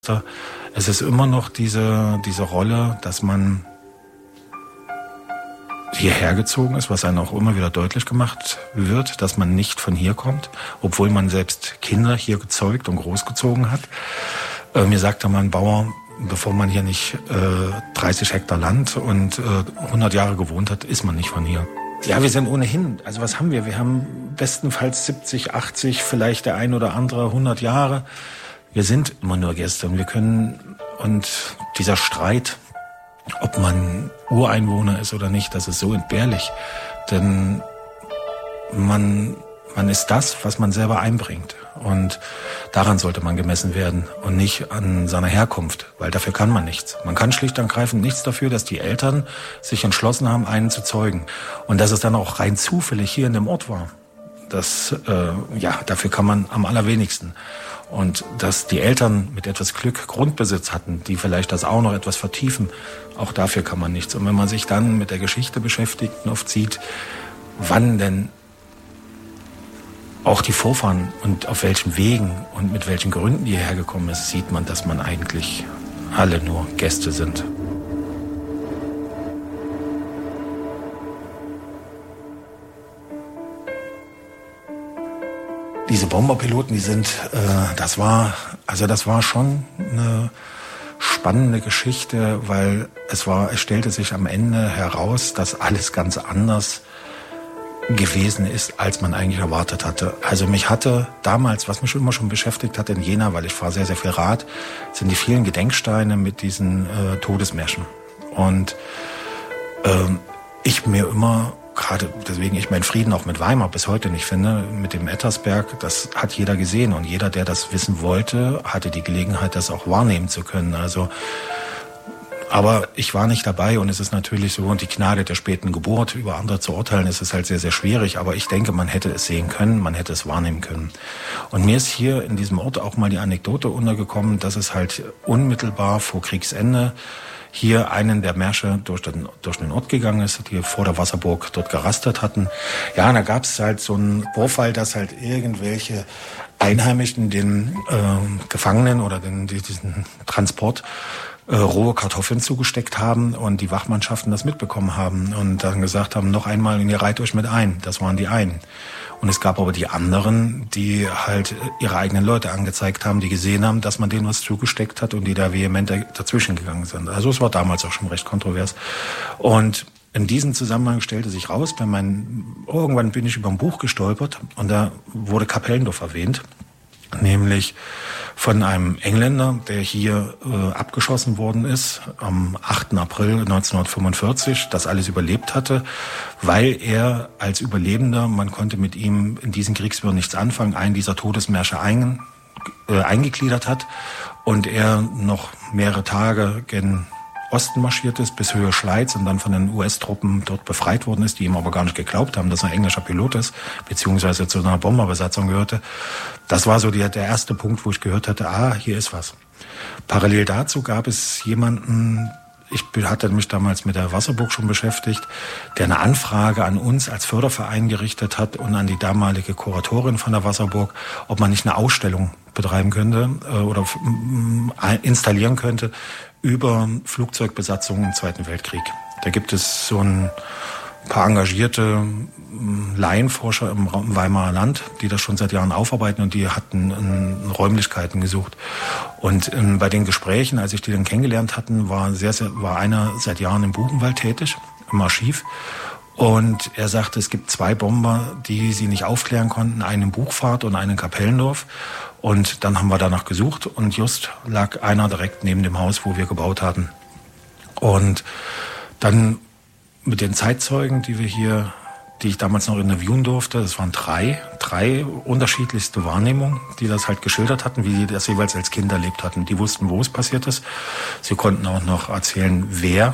Es ist immer noch diese Rolle, dass man hierher gezogen ist, was einem auch immer wieder deutlich gemacht wird, dass man nicht von hier kommt, obwohl man selbst Kinder hier gezeugt und großgezogen hat. Mir sagte mal ein Bauer, bevor man hier nicht 30 Hektar Land und 100 Jahre gewohnt hat, ist man nicht von hier. Ja, wir sind ohnehin, also was haben wir? Wir haben bestenfalls 70, 80, vielleicht der ein oder andere 100 Jahre. Wir sind immer nur Gäste und wir können, und dieser Streit, ob man Ureinwohner ist oder nicht, das ist so entbehrlich. Denn man ist das, was man selber einbringt. Und daran sollte man gemessen werden und nicht an seiner Herkunft, weil dafür kann man nichts. Man kann schlicht und ergreifend nichts dafür, dass die Eltern sich entschlossen haben, einen zu zeugen. Und dass es dann auch rein zufällig hier in dem Ort war, dafür kann man am allerwenigsten. Und dass die Eltern mit etwas Glück Grundbesitz hatten, die vielleicht das auch noch etwas vertiefen, auch dafür kann man nichts. Und wenn man sich dann mit der Geschichte beschäftigt und oft sieht, wann denn auch die Vorfahren und auf welchen Wegen und mit welchen Gründen die hierher gekommen ist, sieht man, dass man eigentlich alle nur Gäste sind. Diese Bomberpiloten, das war schon eine spannende Geschichte, weil es stellte sich am Ende heraus, dass alles ganz anders gewesen ist, als man eigentlich erwartet hatte. Also mich hatte damals, was mich immer schon beschäftigt hat in Jena, weil ich fahre sehr, sehr viel Rad, sind die vielen Gedenksteine mit diesen Todesmärschen. Und ich mir immer, gerade deswegen ich meinen Frieden auch mit Weimar bis heute nicht finde, mit dem Ettersberg, das hat jeder gesehen. Und jeder, der das wissen wollte, hatte die Gelegenheit, das auch wahrnehmen zu können. Aber ich war nicht dabei und es ist natürlich so, und die Gnade der späten Geburt, über andere zu urteilen, ist es halt sehr, sehr schwierig. Aber ich denke, man hätte es sehen können, man hätte es wahrnehmen können. Und mir ist hier in diesem Ort auch mal die Anekdote untergekommen, dass es halt unmittelbar vor Kriegsende hier einen der Märsche durch den Ort gegangen ist, die vor der Wasserburg dort gerastet hatten. Ja, und da gab es halt so einen Vorfall, dass halt irgendwelche Einheimischen den Gefangenen oder diesen Transport rohe Kartoffeln zugesteckt haben und die Wachmannschaften das mitbekommen haben und dann gesagt haben, noch einmal und ihr reiht euch mit ein. Das waren die einen. Und es gab aber die anderen, die halt ihre eigenen Leute angezeigt haben, die gesehen haben, dass man denen was zugesteckt hat und die da vehement dazwischen gegangen sind. Also es war damals auch schon recht kontrovers. Und in diesem Zusammenhang stellte sich raus, irgendwann bin ich über ein Buch gestolpert und da wurde Kapellendorf erwähnt. Nämlich von einem Engländer, der hier abgeschossen worden ist am 8. April 1945, das alles überlebt hatte, weil er als Überlebender, man konnte mit ihm in diesen Kriegswirren nichts anfangen, einen dieser Todesmärsche eingegliedert hat und er noch mehrere Tage gen Osten marschiert ist, bis Höhe Schleiz und dann von den US-Truppen dort befreit worden ist, die ihm aber gar nicht geglaubt haben, dass er ein englischer Pilot ist, beziehungsweise zu einer Bomberbesatzung gehörte. Das war so der erste Punkt, wo ich gehört hatte, hier ist was. Parallel dazu gab es jemanden, ich hatte mich damals mit der Wasserburg schon beschäftigt, der eine Anfrage an uns als Förderverein gerichtet hat und an die damalige Kuratorin von der Wasserburg, ob man nicht eine Ausstellung betreiben könnte oder installieren könnte über Flugzeugbesatzungen im Zweiten Weltkrieg. Da gibt es so ein paar engagierte Laienforscher im Weimarer Land, die das schon seit Jahren aufarbeiten und die hatten Räumlichkeiten gesucht. Und bei den Gesprächen, als ich die dann kennengelernt hatten, war einer seit Jahren im Buchenwald tätig, im Archiv. Und er sagte, es gibt 2 Bomber, die sie nicht aufklären konnten, einen in Buchfahrt und einen in Kapellendorf. Und dann haben wir danach gesucht und just lag einer direkt neben dem Haus, wo wir gebaut hatten. Und dann mit den Zeitzeugen, die ich damals noch interviewen durfte, das waren drei unterschiedlichste Wahrnehmungen, die das halt geschildert hatten, wie die das jeweils als Kind erlebt hatten. Die wussten, wo es passiert ist. Sie konnten auch noch erzählen, wer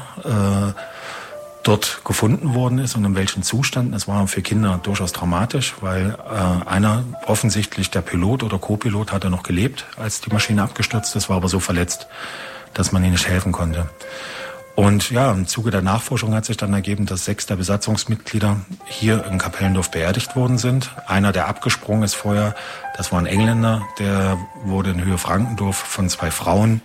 dort gefunden worden ist und in welchem Zustand. Es war für Kinder durchaus dramatisch, weil einer, offensichtlich der Pilot oder Co-Pilot, hatte noch gelebt, als die Maschine abgestürzt ist, war aber so verletzt, dass man ihnen nicht helfen konnte. Und ja, im Zuge der Nachforschung hat sich dann ergeben, dass 6 der Besatzungsmitglieder hier in Kapellendorf beerdigt worden sind. Einer, der abgesprungen ist vorher, das war ein Engländer, der wurde in Höhe Frankendorf von 2 Frauen